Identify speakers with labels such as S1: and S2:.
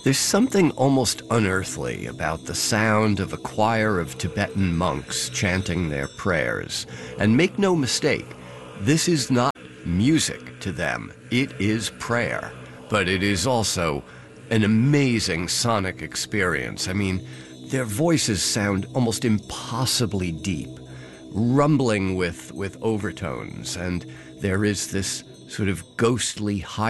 S1: There's something almost unearthly about the sound of a choir of Tibetan monks chanting their prayers. And make no mistake, this is not music to them. It is prayer. But it is also an amazing sonic experience. I mean, their voices sound almost impossibly deep, rumbling with overtones, and there is this sort of ghostly high